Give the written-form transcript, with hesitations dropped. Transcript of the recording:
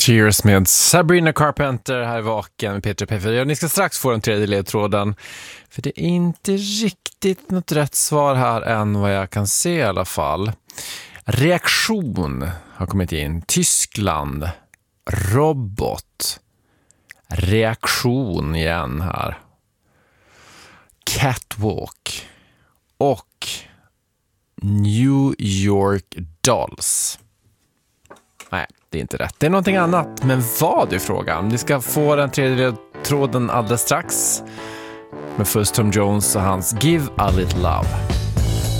Cheers med Sabrina Carpenter här i Vaken med Peter P4. Ni ska strax få den tredje ledtråden. För det är inte riktigt något rätt svar här än vad jag kan se i alla fall. Reaktion har kommit in. Tyskland. Robot. Reaktion igen här. Catwalk. Och New York Dolls. Nej, det är inte rätt. Det är någonting annat. Men vad är frågan? Vi ska få den tredje tråden alldeles strax. Med först Tom Jones och hans Give a Little Love.